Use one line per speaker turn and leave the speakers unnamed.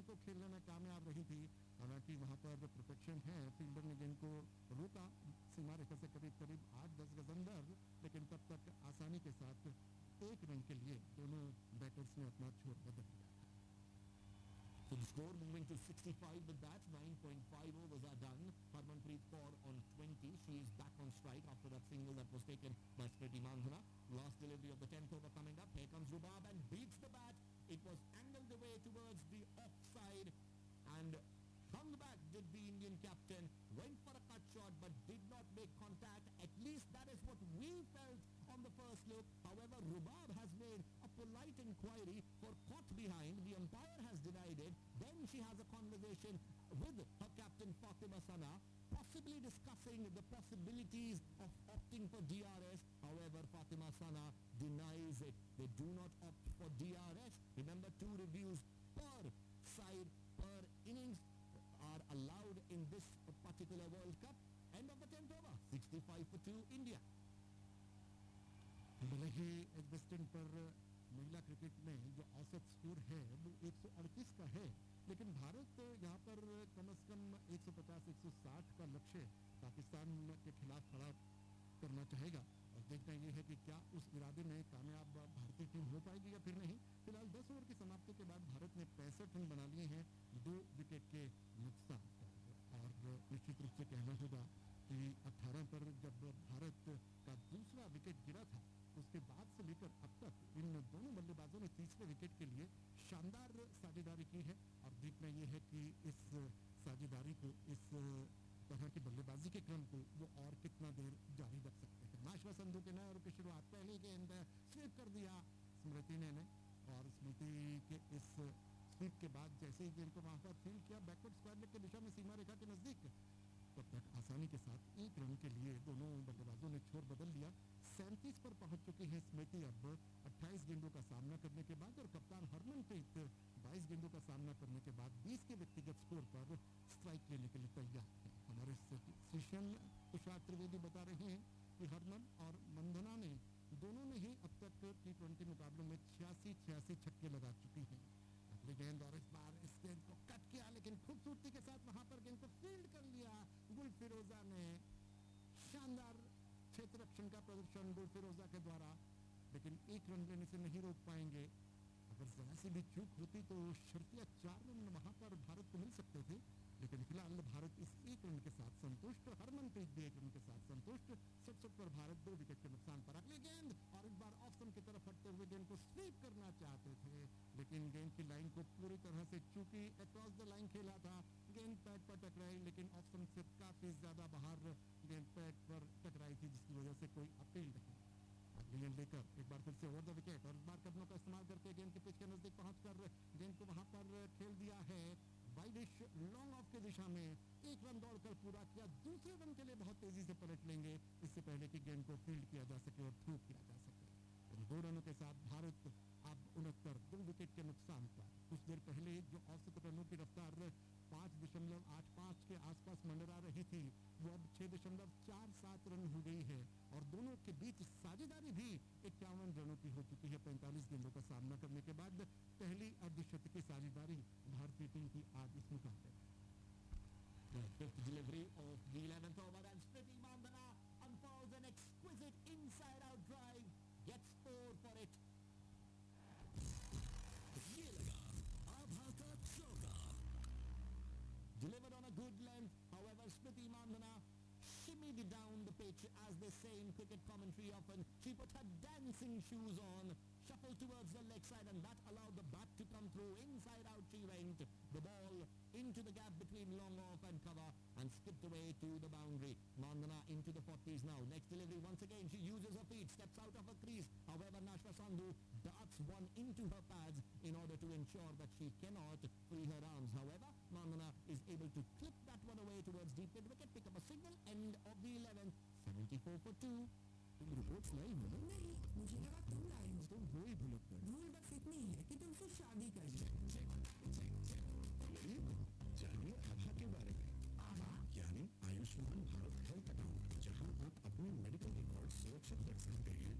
गेंद को खेलने में कामयाब रही थी। हालांकि वहां पर प्रोटेक्शन है, फील्डर ने गेंद को रोका सीमा रेखा से करीब करीब 8-10 गज अंदर, लेकिन तब तक आसानी के साथ 1 रन के लिए दोनों बैटर्स ने अपना छोर बदल दिया।
So the score moving to 65 with that. 9.5 overs are done. Harmanpreet Kaur on 20. She is back on strike after that single that was taken by Smriti Mandhana. Last delivery of the 10th over coming up. Here comes Rubab and beats the bat. It was angled away towards the offside and hung back did the Indian captain. Went for a cut shot but did not make contact. At least that is what we felt on the first look. However, Rubab has made a polite inquiry for caught behind. The umpire has denied it. Then she has a conversation with her captain Fatima Sana, possibly discussing the possibilities of opting for DRS. However, Fatima Sana denies it. They do not opt for DRS. Remember, 2 reviews per side, per innings are allowed in this particular World Cup. End of the 10th over. 65 for 2 India.
भले ही एडवेस्टन पर महिला cricket में जो औसत score है वो 138 का है, लेकिन भारत यहाँ पर कम से कम 150-160 का लक्ष्य पाकिस्तान के खिलाफ खड़ा करना चाहेगा। और देखना ये है कि क्या उस इरादे में कामयाब भारतीय टीम हो पाएगी या फिर नहीं। फिलहाल 10 ओवर की समाप्ति के बाद भारत ने 65 रन बना लिए हैं 2 विकेट के नुकसान पर। और निश्चित रूप से कहना होगा कि 18 पर जब भारत का दूसरा विकेट गिरा था, उसके बाद से लेकर अब तक इन दोनों बल्लेबाजों ने तीसरे विकेट के लिए शानदार साझेदारी की है। और देखना यह है कि इस साझेदारी को, इस तरह की बल्लेबाजी के क्रम को वो और कितना देर जारी रख सकते हैं। नाशवा संधू के नए ओवर की शुरुआत पहले गेंद स्वीप कर दिया स्मृति ने और स्मृति के इस स्वीप के बाद जैसे ही गेंद को वहां पर फील्ड किया बैकवर्ड स्क्वायर लेग की दिशा में सीमा रेखा के नजदीक, तब तक आसानी के साथ 1 रन के लिए दोनों बल्लेबाजों ने छोर बदल लिया। 37 पर पहुंच चुकी है स्मृति अब 28 गेंदों का सामना करने के बाद, और कप्तान हरमनप्रीत 22 गेंदों का सामना करने के बाद 20 के व्यक्तिगत स्कोर पर स्ट्राइक लेने के लिए तैयार है। हमारे स्टेशन तुषार त्रिवेदी बता रहे हैं कि हरमन और मंदना ने दोनों ने ही अब तक T20 मुकाबलों में 86 छक्के लगा चुकी हैं। अगली गेंद और इस बार इस गेंद को कट किया, लेकिन खूबसूरती के साथ वहां पर गेंद को फील्ड कर लिया गुल फिरोजा ने। शानदार क्षेत्र रक्षण का प्रदर्शन गुल फिरोजा के द्वारा, लेकिन 1 रन लेने से नहीं रोक पाएंगे। अगर जरा सी भी चूक होती तो शर्तिया 4 रन वहां पर भारत को मिल सकते थे, लेकिन फिलहाल भारत इस 1 रन के साथ संतुष्ट। हरमनप्रीत भी 1 रन के साथ संतुष्ट। 67 पर भारत 2 विकेट के नुकसान पर। अगली गेंद और इस बार ऑफ स्टंप की तरफ हटते हुए गेंद को स्वीप करना चाहते थे, लेकिन गेंद की लाइन को पूरी तरह से चूकी। अक्रॉस द लाइन खेला था, गेंद पैड पर टकराई, लेकिन ऑफ स्टंप से काफी ज्यादा बाहर गेंद पैड पर टकराई थी, जिसकी वजह से कोई अपील नहीं। अगली गेंद लेकर एक बार फिर से ओवर द विकेट और इस बार कदमों का इस्तेमाल करके गेंद के पिच के नजदीक पहुंचकर गेंद को वहां पर खेल दिया है वाइडिश लॉन्ग ऑफ की दिशा में। 1 रन दौड़कर पूरा किया। दूसरे रन के लिए बहुत तेजी से पलट लेंगे, इससे पहले कि गेंद को फील्ड किया जा सके और थ्रू किया जा सके। इन 2 रनों के साथ भारत अब 69 2 विकेट के नुकसान पर। कुछ देर पहले जो औसत रनों की रफ्तार 5.85 के आसपास मंडरा रही थी, वो अब 6.47 रन हो गई है। और दोनों के बीच साझेदारी भी 51 रनों की हो चुकी है 45 गेंदों का सामना करने के बाद। पहली अर्धशतकीय साझेदारी भारतीय टीम की आज इस मुकाबले में।
The 5th delivery of the 11th over and Smriti Mandhana unfolds an exquisite inside-out drive, gets 4 for it.
ये लगा आभा का चौका।
Delivered on a good length, however Smriti Mandhana shimmied down the pitch, as they say in cricket commentary often. She put her dancing shoes on, shuffled towards the leg side, and that allowed the bat to come through. Inside out she went. The ball into the gap between long off and cover and skipped away to the boundary. Mandhana into the 40s now. Next delivery once again. She uses her feet, steps out of her crease. However, Nashwa Sandhu darts one into her pads in order to ensure that she cannot free her arms. However, Mandhana is able to clip that one away towards deep mid wicket, pick up a single. End of the 11th. 74 for 2.
तुम reports लाई हो ना?
नहीं, मुझे लगा तुम लाई हो।
तुम हो ही भुलक गए।
भूल बस इतनी है कि तुमसे शादी कर ली।
जानिए आभा के बारे में।
आभा
यानी आयुष्मान भारत हेल्थ अकाउंट, जहां आप अपने मेडिकल रिकॉर्ड सुरक्षित रख सकते हैं